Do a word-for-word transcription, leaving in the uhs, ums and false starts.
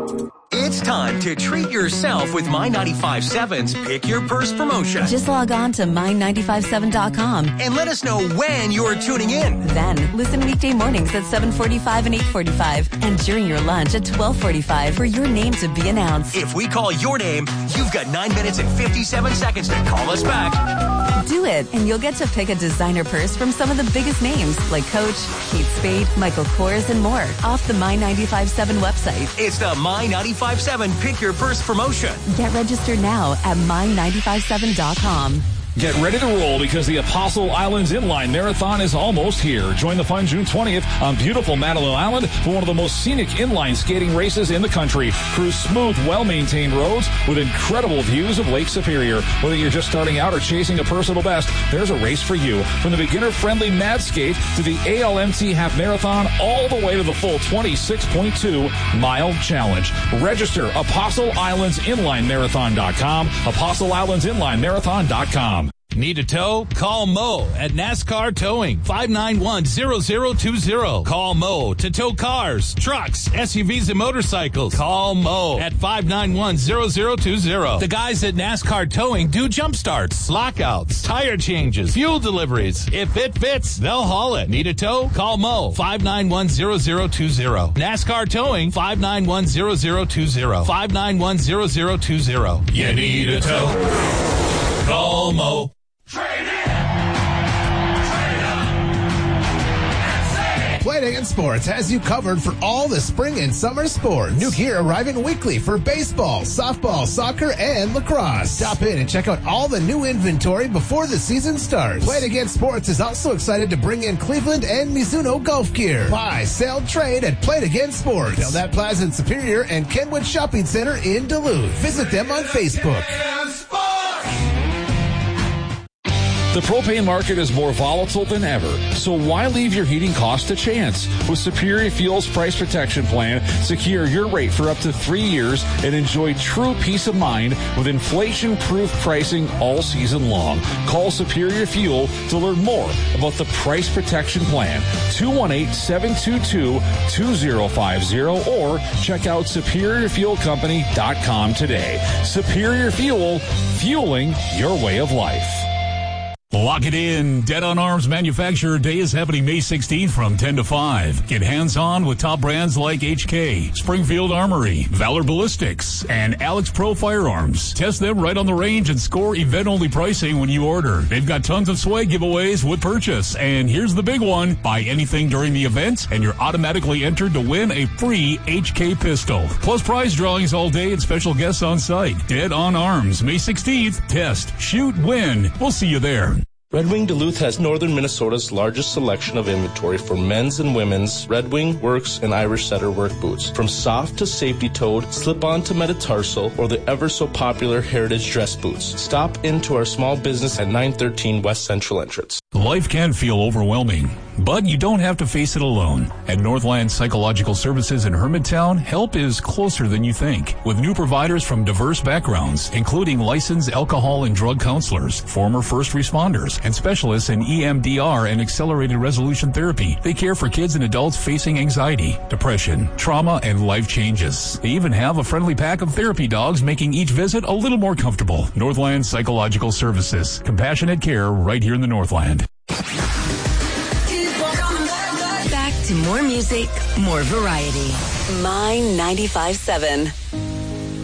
It's time to treat yourself with My ninety-five seven's Pick Your Purse promotion. Just log on to my nine five seven dot com and let us know when you're tuning in. Then listen weekday mornings at seven forty-five and eight forty-five and during your lunch at twelve forty-five for your name to be announced. If we call your name, you've got nine minutes and fifty-seven seconds to call us back. Do it, and you'll get to pick a designer purse from some of the biggest names like Coach, Kate Spade, Michael Kors, and more off the My ninety-five seven website. It's the My ninety-five seven Pick Your Purse promotion. Get registered now at my nine five seven dot com. Get ready to roll because the Apostle Islands Inline Marathon is almost here. Join the fun June twentieth on beautiful Madeline Island for one of the most scenic inline skating races in the country. Cruise smooth, well-maintained roads with incredible views of Lake Superior. Whether you're just starting out or chasing a personal best, there's a race for you. From the beginner-friendly Mad Skate to the A L M T Half Marathon, all the way to the full twenty-six point two mile challenge. Register Apostle Islands Inline Marathon dot com, Apostle Islands Inline Marathon dot com. Need a tow? Call Mo at NASCAR Towing, five nine one, zero zero two zero. Call Mo to tow cars, trucks, S U Vs, and motorcycles. Call Mo at five nine one, zero zero two zero. The guys at NASCAR Towing do jump starts, lockouts, tire changes, fuel deliveries. If it fits, they'll haul it. Need a tow? Call Mo, five nine one, zero zero two zero. NASCAR Towing, five nine one, zero zero two zero. five nine one, zero zero two zero. You need a tow? Call Mo. Trade in! Trade up! And save! Play It Again Sports has you covered for all the spring and summer sports. New gear arriving weekly for baseball, softball, soccer, and lacrosse. Stop in and check out all the new inventory before the season starts. Play It Again Sports is also excited to bring in Cleveland and Mizuno golf gear. Buy, sell, trade at Play It Again Sports. Belknap Plaza in Superior and Kenwood Shopping Center in Duluth. Visit them on Facebook. The propane market is more volatile than ever, so why leave your heating cost to chance? With Superior Fuel's price protection plan, secure your rate for up to three years and enjoy true peace of mind with inflation-proof pricing all season long. Call Superior Fuel to learn more about the price protection plan. two one eight, seven two two, two zero five zero or check out superior fuel company dot com today. Superior Fuel, fueling your way of life. Lock it in. Dead on Arms Manufacturer Day is happening May sixteenth from ten to five. Get hands-on with top brands like H K, Springfield Armory, Valor Ballistics, and Alex Pro Firearms. Test them right on the range and score event-only pricing when you order. They've got tons of swag giveaways with purchase. And here's the big one. Buy anything during the event and you're automatically entered to win a free H K pistol. Plus prize drawings all day and special guests on site. Dead on Arms, May sixteenth. Test, shoot, win. We'll see you there. Red Wing Duluth has northern Minnesota's largest selection of inventory for men's and women's Red Wing, Works, and Irish Setter work boots. From soft to safety-toed, slip-on to metatarsal, or the ever-so-popular heritage dress boots. Stop into our small business at nine thirteen West Central Entrance. Life can feel overwhelming, but you don't have to face it alone. At Northland Psychological Services in Hermantown, help is closer than you think. With new providers from diverse backgrounds, including licensed alcohol and drug counselors, former first responders, and specialists in E M D R and accelerated resolution therapy. They care for kids and adults facing anxiety, depression, trauma, and life changes. They even have a friendly pack of therapy dogs, making each visit a little more comfortable. Northland Psychological Services. Compassionate care right here in the Northland. Back to more music, more variety. My ninety-five seven.